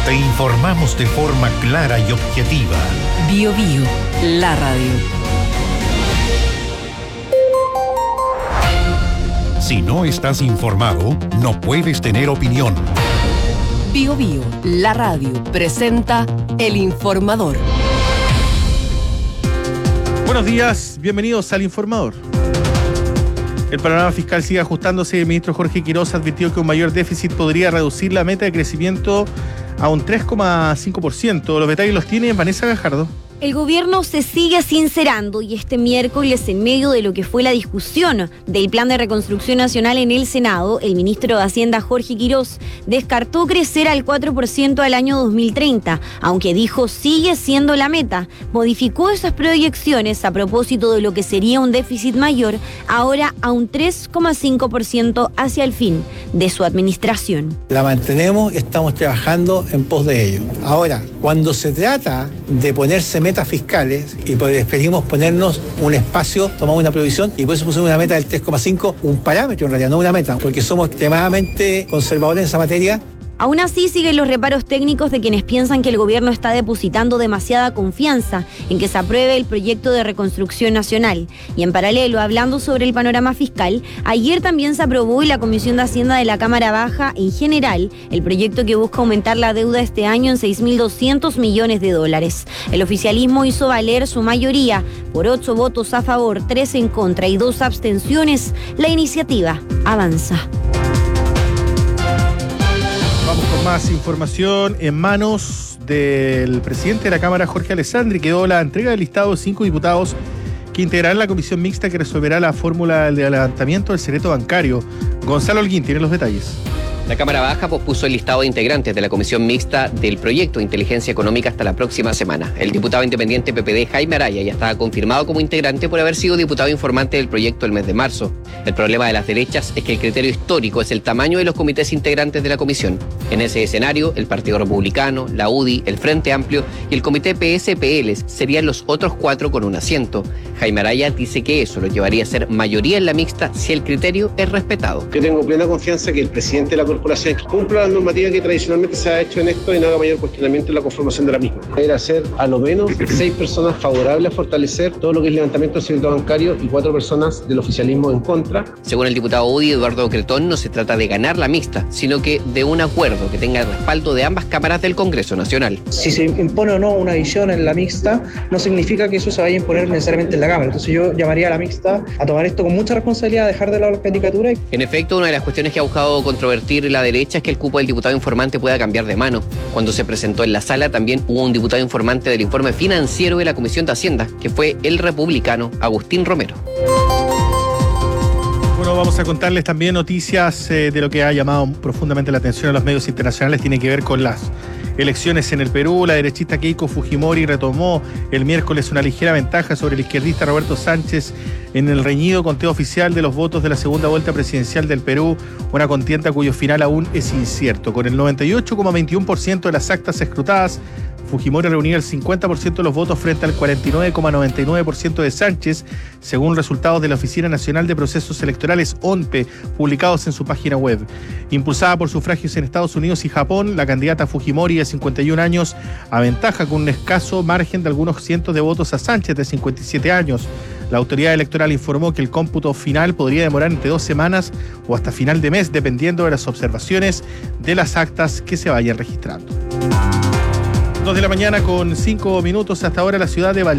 Te informamos de forma clara y objetiva. Bio Bio, la radio. Si no estás informado, no puedes tener opinión. Bio Bio, la radio, presenta El Informador. Buenos días, bienvenidos al Informador. El panorama fiscal sigue ajustándose y el ministro Jorge Quiroz advirtió que un mayor déficit podría reducir la meta de crecimiento a un 3,5%. Los detalles los tiene Vanessa Gajardo. El gobierno se sigue sincerando y este miércoles, en medio de lo que fue la discusión del Plan de Reconstrucción Nacional en el Senado, el ministro de Hacienda Jorge Quiroz descartó crecer al 4% al año 2030, aunque dijo sigue siendo la meta. Modificó esas proyecciones a propósito de lo que sería un déficit mayor, ahora a un 3,5% hacia el fin de su administración. La mantenemos, estamos trabajando en pos de ello. Ahora, cuando se trata de ponerse metas fiscales y preferimos ponernos un espacio, tomamos una provisión y por eso pusimos una meta del 3,5, un parámetro en realidad, no una meta, porque somos extremadamente conservadores en esa materia. Aún así, siguen los reparos técnicos de quienes piensan que el gobierno está depositando demasiada confianza en que se apruebe el proyecto de reconstrucción nacional. Y en paralelo, hablando sobre el panorama fiscal, ayer también se aprobó en la Comisión de Hacienda de la Cámara Baja, en general, el proyecto que busca aumentar la deuda este año en $6.200 millones. El oficialismo hizo valer su mayoría. Por 8 votos a favor, 3 en contra y 2 abstenciones, la iniciativa avanza. Vamos con más información en manos del presidente de la Cámara, Jorge Alessandri. Quedó la entrega del listado de 5 diputados que integrarán la comisión mixta que resolverá la fórmula de levantamiento del secreto bancario. Gonzalo Holguín tiene los detalles. La Cámara Baja pospuso el listado de integrantes de la comisión mixta del proyecto de inteligencia económica hasta la próxima semana. El diputado independiente PPD, Jaime Araya, ya estaba confirmado como integrante por haber sido diputado informante del proyecto el mes de marzo. El problema de las derechas es que el criterio histórico es el tamaño de los comités integrantes de la comisión. En ese escenario, el Partido Republicano, la UDI, el Frente Amplio y el Comité PSPL serían los otros 4 con un asiento. Jaime Araya dice que eso lo llevaría a ser mayoría en la mixta si el criterio es respetado. Yo tengo plena confianza que el presidente de la corporación cumpla la normativa que tradicionalmente se ha hecho en esto y no haga mayor cuestionamiento en la conformación de la misma. Era ser a lo menos 6 personas favorables a fortalecer todo lo que es levantamiento del secreto bancario y 4 personas del oficialismo en contra. Según el diputado UDI, Eduardo Cretón, no se trata de ganar la mixta, sino que de un acuerdo que tenga el respaldo de ambas cámaras del Congreso Nacional. Si se impone o no una visión en la mixta, no significa que eso se vaya a imponer necesariamente en la Cámara. Entonces yo llamaría a la mixta a tomar esto con mucha responsabilidad, a dejar de lado la candidatura. En efecto, una de las cuestiones que ha buscado controvertir la derecha es que el cupo del diputado informante pueda cambiar de mano. Cuando se presentó en la sala también hubo un diputado informante del informe financiero de la Comisión de Hacienda, que fue el republicano Agustín Romero. Bueno, vamos a contarles también noticias de lo que ha llamado profundamente la atención a los medios internacionales. Tiene que ver con las elecciones en el Perú. La derechista Keiko Fujimori retomó el miércoles una ligera ventaja sobre el izquierdista Roberto Sánchez en el reñido conteo oficial de los votos de la segunda vuelta presidencial del Perú, una contienda cuyo final aún es incierto. Con el 98,21% de las actas escrutadas, Fujimori reunía el 50% de los votos frente al 49,99% de Sánchez, según resultados de la Oficina Nacional de Procesos Electorales, ONPE, publicados en su página web. Impulsada por sufragios en Estados Unidos y Japón, la candidata Fujimori, de 51 años, aventaja con un escaso margen de algunos cientos de votos a Sánchez, de 57 años. La autoridad electoral informó que el cómputo final podría demorar entre 2 semanas o hasta final de mes, dependiendo de las observaciones de las actas que se vayan registrando. 2 de la mañana con 5 minutos. Hasta ahora la ciudad de